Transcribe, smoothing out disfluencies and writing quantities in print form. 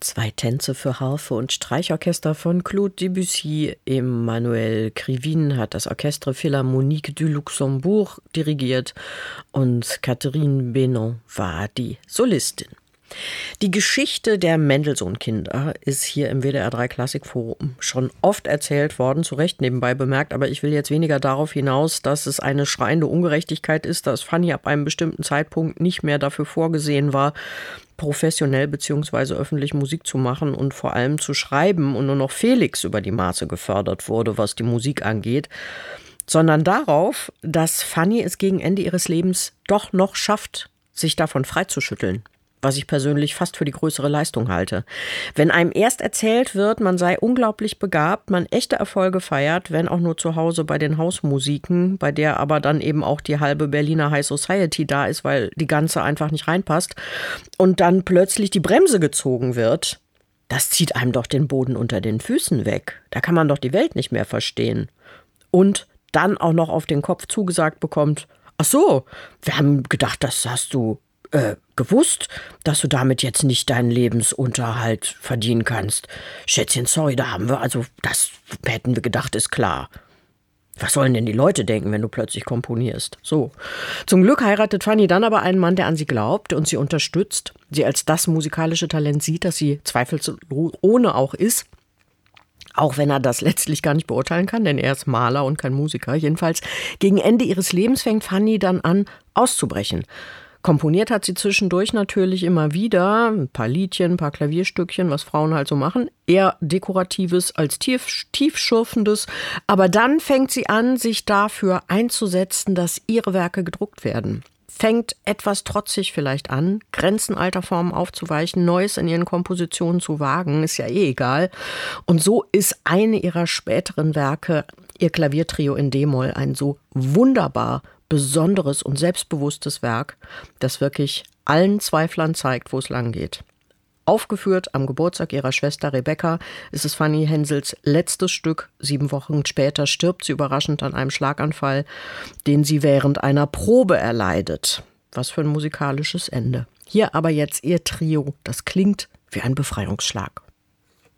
2 Tänze für Harfe und Streichorchester von Claude Debussy. Emmanuel Krivine hat das Orchestre Philharmonique du Luxembourg dirigiert und Catherine Bénon war die Solistin. Die Geschichte der Mendelssohn-Kinder ist hier im WDR 3 Klassikforum schon oft erzählt worden, zu Recht nebenbei bemerkt, aber ich will jetzt weniger darauf hinaus, dass es eine schreiende Ungerechtigkeit ist, dass Fanny ab einem bestimmten Zeitpunkt nicht mehr dafür vorgesehen war, professionell bzw. öffentlich Musik zu machen und vor allem zu schreiben und nur noch Felix über die Maße gefördert wurde, was die Musik angeht, sondern darauf, dass Fanny es gegen Ende ihres Lebens doch noch schafft, sich davon freizuschütteln. Was ich persönlich fast für die größere Leistung halte. Wenn einem erst erzählt wird, man sei unglaublich begabt, man echte Erfolge feiert, wenn auch nur zu Hause bei den Hausmusiken, bei der aber dann eben auch die halbe Berliner High Society da ist, weil die ganze einfach nicht reinpasst, und dann plötzlich die Bremse gezogen wird, das zieht einem doch den Boden unter den Füßen weg. Da kann man doch die Welt nicht mehr verstehen. Und dann auch noch auf den Kopf zugesagt bekommt, ach so, wir haben gedacht, das hast du gewusst, dass du damit jetzt nicht deinen Lebensunterhalt verdienen kannst. Schätzchen, sorry, das hätten wir gedacht, ist klar. Was sollen denn die Leute denken, wenn du plötzlich komponierst? So. Zum Glück heiratet Fanny dann aber einen Mann, der an sie glaubt und sie unterstützt, sie als das musikalische Talent sieht, das sie zweifelsohne auch ist. Auch wenn er das letztlich gar nicht beurteilen kann, denn er ist Maler und kein Musiker. Jedenfalls gegen Ende ihres Lebens fängt Fanny dann an, auszubrechen. Komponiert hat sie zwischendurch natürlich immer wieder ein paar Liedchen, ein paar Klavierstückchen, was Frauen halt so machen. Eher Dekoratives als tiefschürfendes. Aber dann fängt sie an, sich dafür einzusetzen, dass ihre Werke gedruckt werden. Fängt etwas trotzig vielleicht an, Grenzen alter Formen aufzuweichen, Neues in ihren Kompositionen zu wagen, ist ja eh egal. Und so ist eine ihrer späteren Werke, ihr Klaviertrio in D-Moll, ein so wunderbar besonderes und selbstbewusstes Werk, das wirklich allen Zweiflern zeigt, wo es lang geht. Aufgeführt am Geburtstag ihrer Schwester Rebecca ist es Fanny Hensels letztes Stück. 7 Wochen später stirbt sie überraschend an einem Schlaganfall, den sie während einer Probe erleidet. Was für ein musikalisches Ende. Hier aber jetzt ihr Trio. Das klingt wie ein Befreiungsschlag.